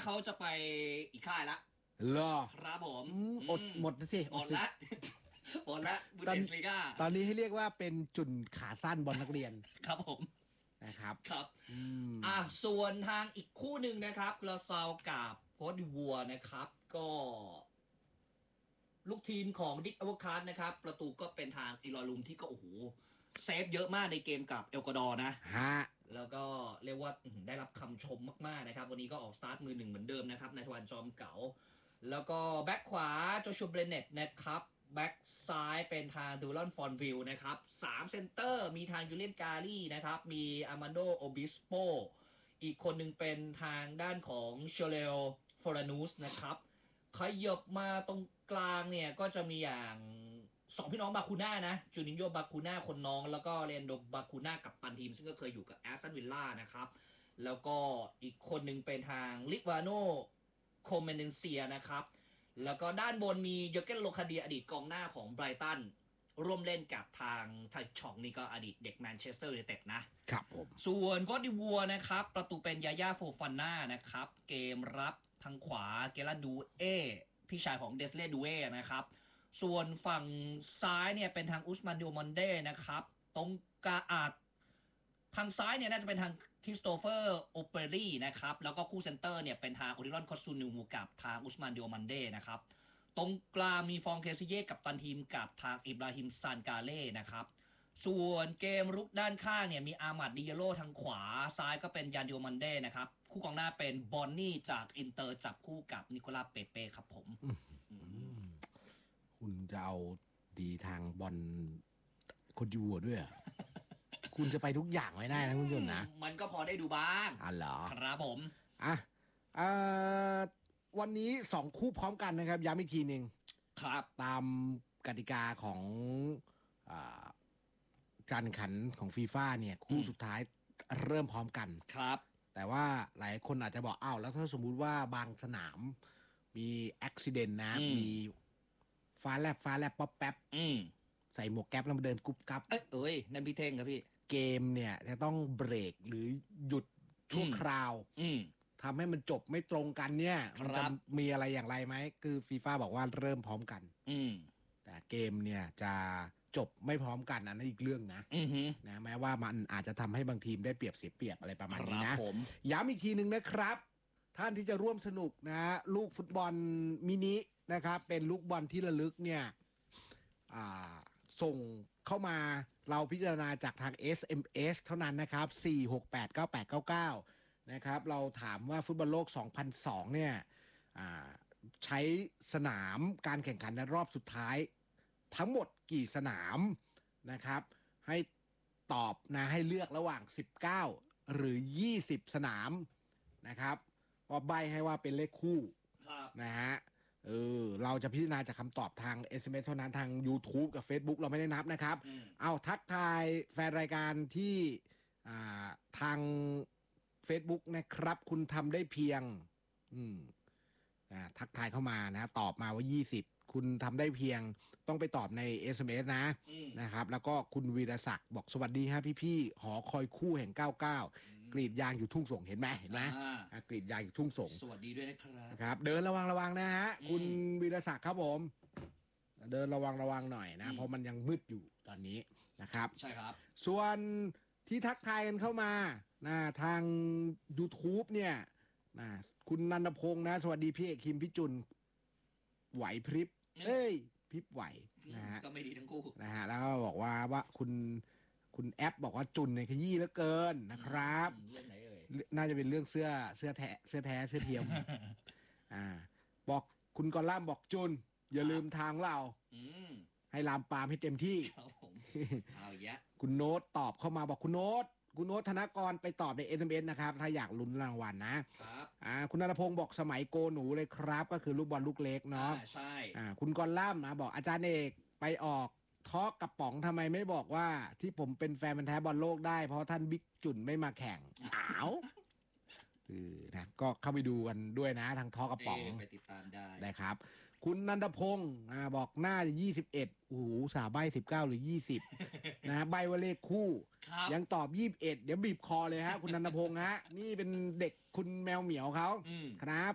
เขาจะไปอีกค่ายละเหรอครับผมอดหมดสิหมดละหมดละบุนเดสลีกาตอนนี้ให้เรียกว่าเป็นจุนขาสั้นบอลนักเรียนครับผมนะครับครับส่วนทางอีกคู่หนึ่งนะครับกระซาวกับโพสต์ดิวัวนะครับก็ลูกทีมของดิกอเวอร์คัสนะครับประตูก็เป็นทางอีลอลุมที่ก็โอ้โหเซฟเยอะมากในเกมกับเอลกวาดอร์นะฮะแล้วก็เรียกว่าได้รับคำชมมากๆนะครับวันนี้ก็ออกสตาร์ทมือหนึ่งเหมือนเดิมนะครับในทวันจอมเก๋าแล้วก็แบ็คขวาโจชูเบรเนตนะครับแบ็คซ้ายเป็นทางดูลอนฟอนวิลนะครับ3เซนเตอร์มีทางยูเลียนกาลี่นะครับมีอาร์มานโดโอบิสโปอีกคนหนึ่งเป็นทางด้านของเชเลลฟอรานูสนะครับขยับมาตรงกลางเนี่ยก็จะมีอย่างสองพี่น้องบาคูน่านะจูนินโญบาคูน่าคนน้องแล้วก็เรนโดบาคูน่ากับตันทีมซึ่งก็เคยอยู่กับแอสตันวิลล่านะครับแล้วก็อีกคนหนึ่งเป็นทางลิวาโนโคเมเนเซียนะครับแล้วก็ด้านบนมีเยอร์เกนโลคาเดียอดีตกองหน้าของไบรตันร่วมเล่นกับทางไทช่องนี่ก็อดีตเด็กแมนเชสเตอร์ยูไนเต็ดนะครับผมส่วนโคดิวัวนะครับประตูเป็นยาย่าโฟฟาน่านะครับเกมรับทางขวาเกลาดูเอพี่ชายของเดสเลดูเอนะครับส่วนฝั่งซ้ายเนี่ยเป็นทางอุสมันดิโอมอนเดนะครับตรงกาอาดทางซ้ายเนี่ยน่าจะเป็นทางคริสโตเฟอร์โอเปอรี่นะครับแล้วก็คู่เซนเตอร์เนี่ยเป็นทางโอริลอนคอสซูนูมูกับทางอุสมันดิโอมอนเดนะครับตรงกลางมีฟองเคซิเย่กับตันทีมกับทางอิบราฮิมซานกาเล่นะครับส่วนเกมรุกด้านข้างเนี่ยมีอามัดดิเยโรทางขวาซ้ายก็เป็นยานดิโอมันเดนะครับคู่กองหน้าเป็นบอนนี่จากอินเตอร์จับคู่กับนิโคลาเปเป้ครับผมคุณจะเอาดีทางบอลคนยูวัวด้วยคุณจะไปทุกอย่างไม่ได้นะคุณผู้ชมนะมันก็พอได้ดูบ้างเหรอครับผมอ่ะวันนี้2คู่พร้อมกันนะครับย้ำอีกทีหนึ่งครับตามกติกาของการแข่งขันของฟีฟ่าเนี่ยคู่สุดท้ายเริ่มพร้อมกันครับแต่ว่าหลายคนอาจจะบอกอ้าวแล้วถ้าสมมุติว่าบางสนามมีอุบิเหตุนะมีฟ้าแลบป๊อปแป๊บใส่หมวกแก๊ปแล้วมาเดินกุ๊บกับเอ้ยนั่นพี่เท่งครับพี่เกมเนี่ยจะต้องเบรกหรือหยุดชั่วคราวทำให้มันจบไม่ตรงกันเนี่ยมันจะมีอะไรอย่างไรไหมคือฟีฟ่าบอกว่าเริ่มพร้อมกันแต่เกมเนี่ยจะจบไม่พร้อมกันอันนั้นอีกเรื่องนะแม้ว่ามันอาจจะทำให้บางทีมได้เปรียบเสียเปรียบอะไรประมาณนี้นะย้ำอีกทีหนึ่งนะครับท่านที่จะร่วมสนุกนะลูกฟุตบอลมินินะครับเป็นลูกบอลที่ระลึกเนี่ยส่งเข้ามาเราพิจารณาจากทาง SMS เท่านั้นนะครับ4689899นะครับเราถามว่าฟุตบอลโลก2002เนี่ยใช้สนามการแข่งขันในรอบสุดท้ายทั้งหมดกี่สนามนะครับให้ตอบนะให้เลือกระหว่าง19หรือ20สนามนะครับพอใบให้ว่าเป็นเลขคู่นะฮะเราจะพิจารณาจากคำตอบทาง SMS เท่านั้นทาง YouTube กับ Facebook เราไม่ได้นับนะครับเอาทักทายแฟนรายการที่ทาง Facebook นะครับคุณทำได้เพียงทักทายเข้ามานะตอบมาว่า20คุณทำได้เพียงต้องไปตอบใน SMS นะครับแล้วก็คุณวีรศักดิ์บอกสวัสดีฮะพี่ๆหอคอยคู่แห่ง99กรีดยางอยู่ทุ่งส่งเห็นไหมกรีดยางอยู่ทุ่งส่งสวัสดีด้วยนะครับเดินระวังนะฮะคุณวีรศักดิ์ครับผมเดินระวังหน่อยนะเพราะมันยังมืดอยู่ตอนนี้นะครับใช่ครับส่วนที่ทักทายกันเข้ามาทาง YouTube เนี่ยคุณนันทพงศ์นะสวัสดีพี่เอกคิมพี่จุนไหวพริบพริบไหวนะฮะก็ไม่ดีทั้งคู่นะฮะแล้วก็บอกว่าคุณแอปบอกว่าจุนในขยี้เหลือเกินนะครับเรื่องไหนเอ่ยน่าจะเป็นเรื่องเสื้อแท้เสื้อเทียมบอกคุณกอล่ามบอกจุนอย่าลืมทางเราให้ลามปามให้เต็มที่เอาแยะคุณโน้ตตอบเข้ามาบอกคุณโน้ตธนกรไปตอบใน SMS นะครับถ้าอยากลุ้นรางวัลนะครับคุณณรพงศ์บอกสมัยโกหนูเลยครับก็คือลูกบอลลูกเล็กเนาะใช่คุณกรล่ำนะบอกอาจารย์เอกไปออกทอล์กกับป๋องทำไมไม่บอกว่าที่ผมเป็นแฟนมันแท้บอลโลกได้เพราะท่านบิ๊กจุนไม่มาแข่งนะก็เข้าไปดูกันด้วยนะทางทอล์กกับป๋องไปติดตามได้ครับคุณนันทพงศ์บอกหน้าจะ21โอ้โหสาใบ19หรือ20นะใบว่าเลขคู่ยังตอบ21เดี๋ยวบีบคอเลยฮะคุณนันทพงศ์ฮะนี่เป็นเด็กคุณแมวเหมียวเขาครับ